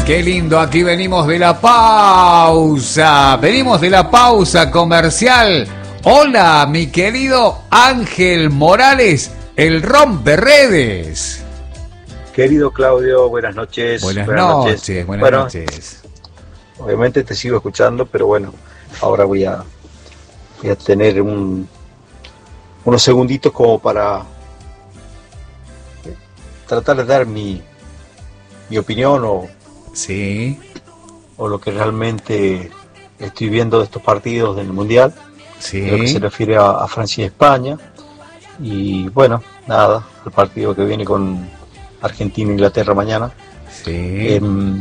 Qué lindo, aquí venimos de la pausa. Venimos de la pausa comercial. Hola, mi querido Ángel Morales, el romperredes. Querido Claudio, buenas noches. Buenas noches. Obviamente te sigo escuchando, pero bueno, ahora voy a tener unos segunditos como para tratar de dar mi opinión sí, o lo que realmente estoy viendo de estos partidos del Mundial, sí, lo que se refiere a Francia y España. Y bueno, nada, el partido que viene con Argentina e Inglaterra mañana. Sí.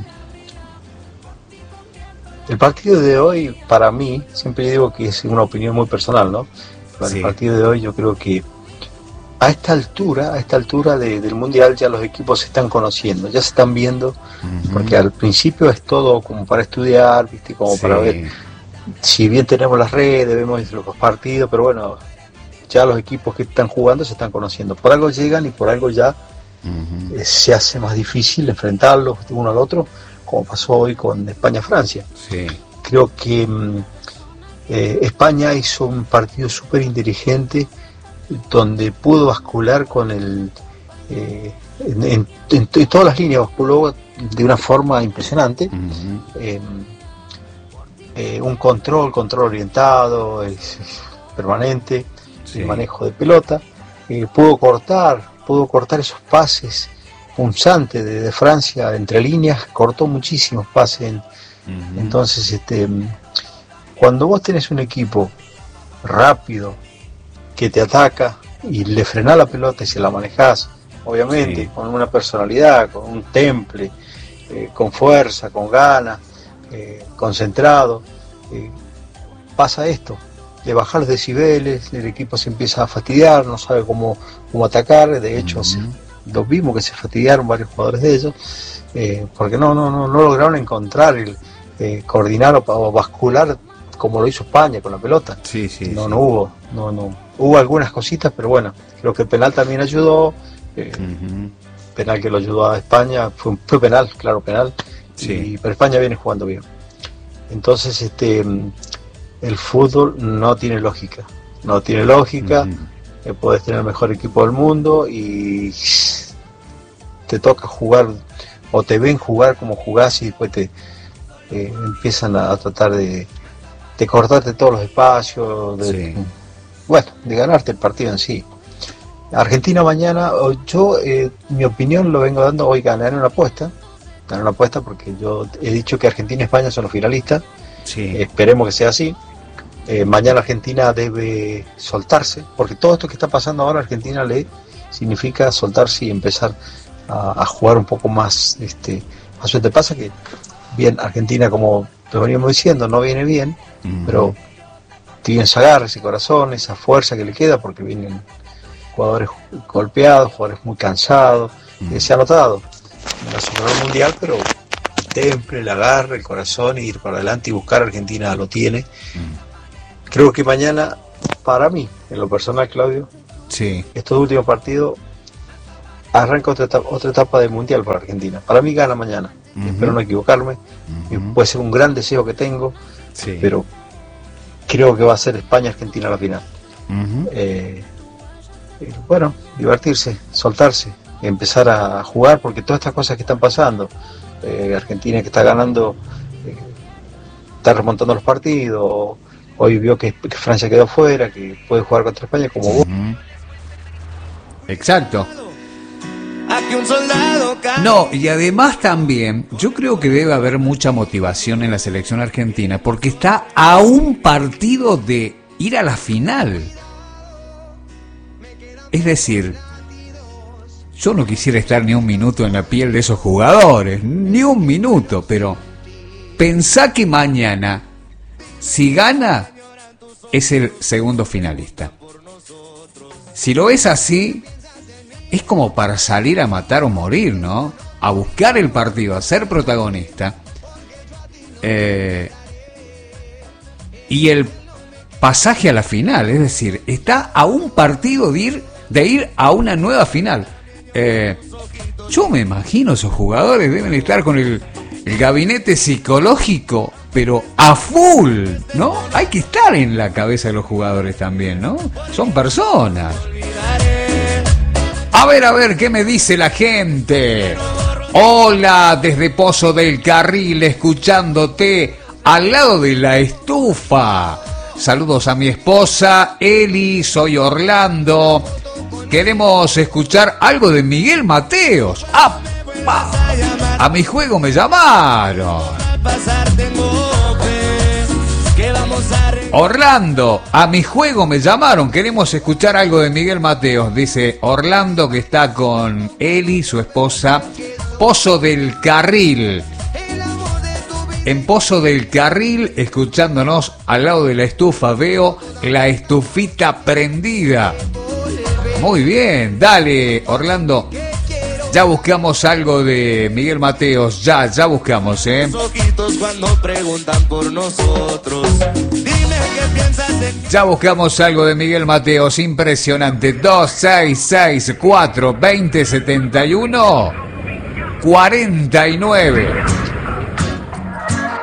El partido de hoy, para mí, siempre digo que es una opinión muy personal, ¿no? Para el partido de hoy yo creo que a esta altura del Mundial ya los equipos se están conociendo, ya se están viendo, porque al principio es todo como para estudiar, ¿viste? Como para ver, si bien tenemos las redes, vemos los partidos, pero bueno, ya los equipos que están jugando se están conociendo. Por algo llegan y por algo ya se hace más difícil enfrentarlos uno al otro, como pasó hoy con España-Francia. Sí. Creo que España hizo un partido súper inteligente, donde pudo bascular con en todas las líneas, basculó de una forma impresionante. Un control orientado, permanente, el manejo de pelota, pudo cortar esos pases punzantes de Francia entre líneas, cortó muchísimos pases. Entonces, cuando vos tenés un equipo rápido que te ataca y le frenás la pelota y se la manejás, obviamente, con una personalidad, con un temple, con fuerza, con ganas, concentrado, pasa esto, le bajar los decibeles, el equipo se empieza a fastidiar, no sabe cómo atacar. De hecho, lo vimos que se fastidiaron varios jugadores de ellos, porque no lograron encontrar coordinar o bascular como lo hizo España con la pelota. No hubo algunas cositas, pero bueno, creo que el penal también ayudó. Penal que lo ayudó a España, fue penal, claro, penal. Pero España viene jugando bien. Entonces, el fútbol no tiene lógica. Podés tener el mejor equipo del mundo y te toca jugar, o te ven jugar como jugás, y después te empiezan a tratar de cortarte todos los espacios, de ganarte el partido en sí. Argentina mañana, yo mi opinión lo vengo dando hoy, ganar una apuesta porque yo he dicho que Argentina y España son los finalistas. Esperemos que sea así. Mañana Argentina debe soltarse, porque todo esto que está pasando ahora a Argentina le significa soltarse y empezar a jugar un poco más a suerte. Pasa que bien, Argentina, como lo veníamos diciendo, no viene bien, pero tiene ese agarre, ese corazón, esa fuerza que le queda, porque vienen jugadores golpeados, jugadores muy cansados. Se ha notado en la Supercopa Mundial, pero el temple, el agarre, el corazón, y ir para adelante y buscar a Argentina lo tiene. Creo que mañana, para mí, en lo personal, Claudio, estos últimos partidos arranca otra etapa del Mundial para Argentina. Para mí gana mañana. Espero no equivocarme. Puede ser un gran deseo que tengo, pero creo que va a ser España-Argentina la final. Bueno, divertirse, soltarse, empezar a jugar, porque todas estas cosas que están pasando, Argentina que está ganando, está remontando los partidos, hoy vio que Francia quedó fuera, que puede jugar contra España como vos. Exacto. No, y además también yo creo que debe haber mucha motivación en la selección argentina, porque está a un partido de ir a la final. Es decir, yo no quisiera estar ni un minuto en la piel de esos jugadores, ni un minuto, pero pensá que mañana, si gana, es el segundo finalista. Si lo ves así, es como para salir a matar o morir, ¿no? A buscar el partido, a ser protagonista. Y el pasaje a la final, es decir, está a un partido de ir a una nueva final. Yo me imagino, esos jugadores deben estar con el el gabinete psicológico, pero a full, ¿no? Hay que estar en la cabeza de los jugadores también, ¿no? Son personas. A ver, ¿qué me dice la gente? Hola, desde Pozo del Carril, escuchándote al lado de la estufa. Saludos a mi esposa, Eli, soy Orlando. Queremos escuchar algo de Miguel Mateos. ¡Apa! A mi juego me llamaron. Orlando, a mi juego me llamaron. Queremos escuchar algo de Miguel Mateos. Dice Orlando, que está con Eli, su esposa. Pozo del Carril. En Pozo del Carril, escuchándonos al lado de la estufa. Veo la estufita prendida. Muy bien, dale, Orlando. Ya buscamos algo de Miguel Mateos. Ya buscamos, Ya buscamos algo de Miguel Mateos. Impresionante. 2664 2071 49.